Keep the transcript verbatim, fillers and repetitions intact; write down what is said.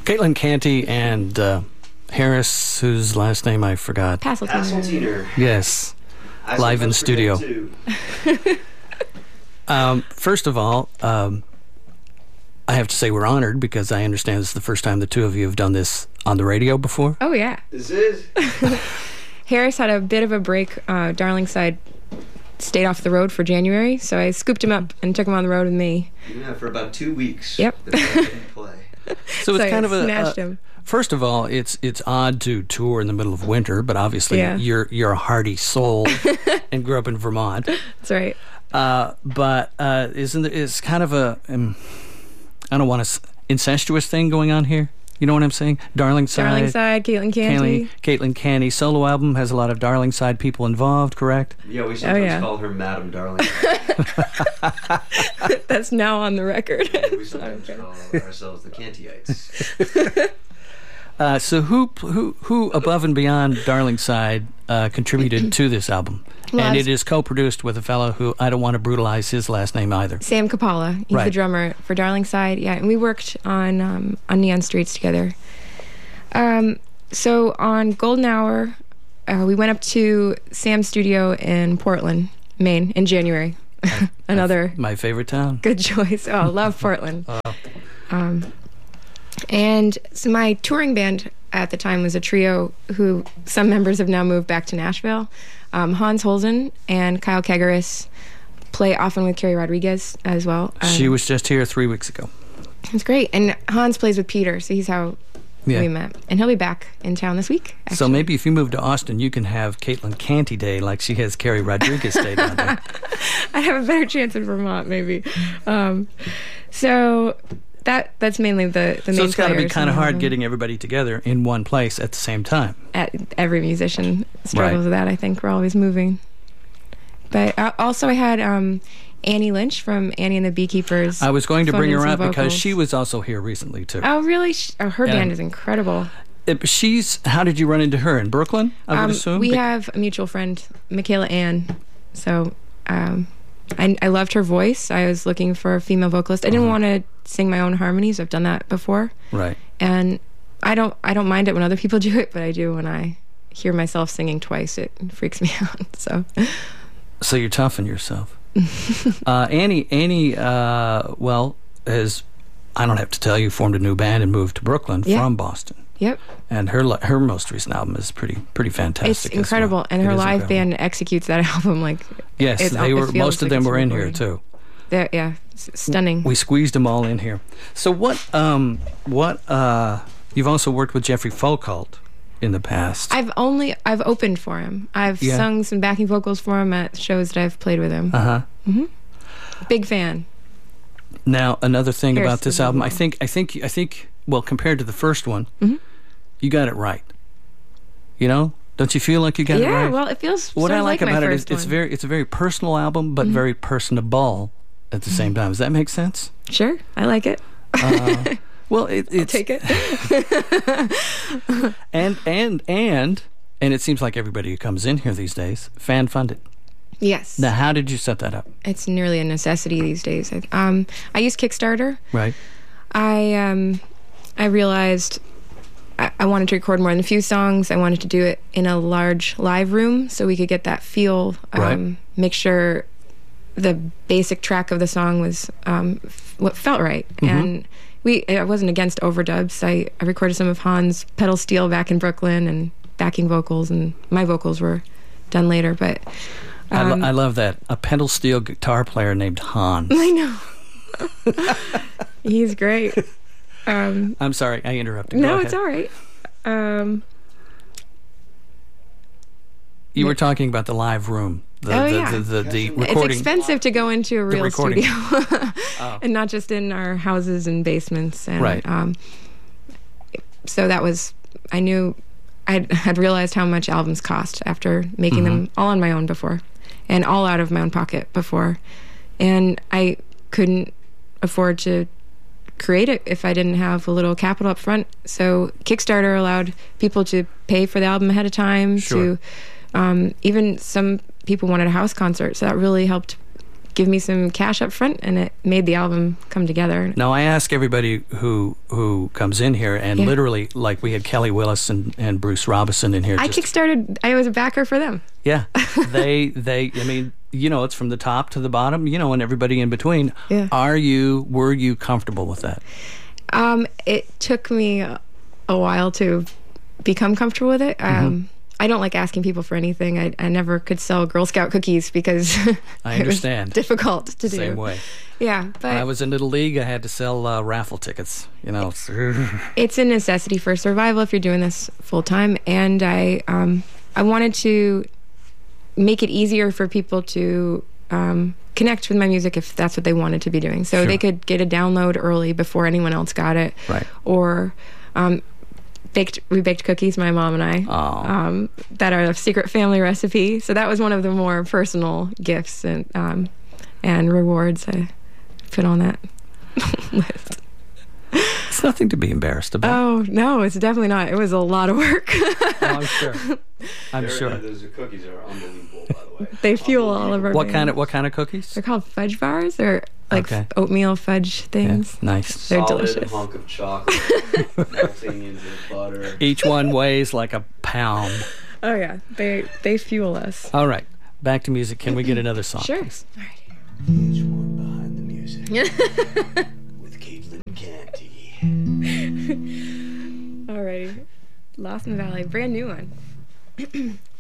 Caitlin Canty and uh, Harris, whose last name I forgot. Hasseltiner. Yes. I Live in sometimes studio. forget too. Um, first of all, um, I have to say we're honored because I understand this is the first time the two of you have done this on the radio before. Oh, yeah. This is. Harris had a bit of a break. Uh, Darlingside stayed off the road for January, so I scooped him up and took him on the road with me. Yeah, for about two weeks. Yep. Before I didn't play. So it's So I kind of a. snatched uh, him. First of all, it's it's odd to tour in the middle of winter, but obviously Yeah. you're you're a hardy soul and grew up in Vermont. That's right. Uh, but uh, isn't it, it's kind of a um, I don't want to incestuous thing going on here. You know what I'm saying? Darlingside, Darlingside, Caitlin Canty. Caitlin Canty solo album has a lot of Darlingside people involved. Correct? Yeah, we sometimes Oh, yeah. call her Madam Darling. That's now on the record. We sometimes call ourselves the Cantyites. Uh, so who who who above and beyond Darlingside uh, contributed to this album? Well, and I was- it is co-produced with a fellow who I don't want to brutalize his last name either. Sam Capalla. He's Right. the drummer for Darlingside. Yeah, and we worked on um, on Neon Streets together. Um, so on Golden Hour, uh, we went up to Sam's studio in Portland, Maine, in January. Another My favorite town. good choice. Oh, love Portland. Um, and so my touring band at the time was a trio who some members have now moved back to Nashville. Um, Hans Holzen and Kyle Kegaris play often with Carrie Rodriguez as well. Um, She was just here three weeks ago. It's great. And Hans plays with Peter, so he's how Yeah. we met. And he'll be back in town this week, actually. So maybe if you move to Austin, you can have Caitlin Canty Day like she has Carrie Rodriguez Day down there. I'd have a better chance in Vermont, maybe. Um, so that that's mainly the, the main So it's got to be players kind of on the hard album. getting everybody together in one place at the same time. At, every musician struggles Right. with that. I think we're always moving. But uh, also I had um, Annie Lynch from Annie and the Beekeepers. I was going to phone bring in her some up because vocals. she was also here recently too. Oh, really? Sh- Oh, her And- band is incredible. Uh, She's. How did you run into her in Brooklyn? I would Um, assume. we Be- have a mutual friend, Michaela Ann. So um, I, I loved her voice. I was looking for a female vocalist. I didn't want to sing my own harmonies. I've done that before, Right. and I don't I don't mind it when other people do it, but I do when I hear myself singing twice. It freaks me out. So So you're tough on yourself. uh, Annie. Annie. Uh, well, has I don't have to tell you formed a new band and moved to Brooklyn Yeah. from Boston. yep, And her li- her most recent album is pretty pretty fantastic. it's as well. incredible, and It her is live incredible. band executes that album like Yes, it- they it were. feels Most of like them it's were in here recording. too. they're- yeah, s- stunning. We squeezed them all in here. So what? Um, what? Uh, you've also worked with Jeffrey Folkalt in the past. I've only I've opened for him. I've Yeah. sung some backing vocals for him at shows that I've played with him. Uh huh. Big fan. Now another thing Here's about this the album, I video. think, I think, I think. Well, compared to the first one, Mhm. you got it right. You know, don't you feel like you got it Yeah, right? well, it feels what sort I of like like my about it is first it's one. very, it's a very personal album, but very personable at the same time. Does that make sense? Sure, I like it. Uh, well, it, it's Take it. and and and and it seems like everybody who comes in here these days fan funded. Yes, Now, how did you set that up? it's nearly a necessity these days. I- Um, I use Kickstarter. Right. I um, I realized I, I wanted to record more than a few songs. I wanted to do it in a large live room so we could get that feel. Um, Right. Make sure the basic track of the song was um, f- what felt right. And we I wasn't against overdubs. I, I recorded some of Hans' pedal steel back in Brooklyn and backing vocals, and my vocals were done later. But I, um, lo- I love that. A pedal steel guitar player named Hans. I know. He's great. Um, I'm sorry, I interrupted. Go no, ahead. it's all right. Um, You were talking about the live room, the Oh, the, yeah. the, the, the it's recording. expensive to go into a real recording. studio, and not just in our houses and basements. And, Right. Um, so that was, I knew, I had realized how much albums cost after making them Mm-hmm. all on my own before, and all out of my own pocket before, and I couldn't afford to create it if I didn't have a little capital up front. So Kickstarter allowed people to pay for the album ahead of time. Sure. To um, even some people wanted a house concert, so that really helped give me some cash up front, and it made the album come together. Now, I ask everybody who who comes in here, and Yeah. literally, like we had Kelly Willis and, and Bruce Robinson in here. I just- kickstarted. I was a backer for them. Yeah, they they. I mean, you know, it's from the top to the bottom. You know, and everybody in between. Yeah. Are you? Were you comfortable with that? Um, it took me a, a while to become comfortable with it. Um, Mm-hmm. I don't like asking people for anything. I, I never could sell Girl Scout cookies because I it was understand. difficult to do. Same way. Yeah, but I was in Little League. I had to sell uh, raffle tickets. You know. it's a necessity for survival if you're doing this full time. And I, um, I wanted to make it easier for people to um, connect with my music if that's what they wanted to be doing. So Sure. they could get a download early before anyone else got it. Right. Or um, baked we baked cookies, my mom and I, Oh. um, that are a secret family recipe. So that was one of the more personal gifts and um, and rewards I put on that list. It's nothing to be embarrassed about. Oh no, it's definitely not. It was a lot of work. Oh, I'm sure. I'm They're- sure. Those cookies are unbelievable, by the way. They fuel all of our What kind bands. of what kind of cookies? They're called fudge bars. They're like Okay. oatmeal fudge Yeah, things. nice. They're Solid delicious. hunk of chocolate melting into the butter. Each one weighs like a pound. Oh yeah, they they fuel us. All right, back to music. Can we get another song? Sure. please? All right. Each one behind the music. With Caitlin Canty. Alrighty. Lost in the Valley, brand new one.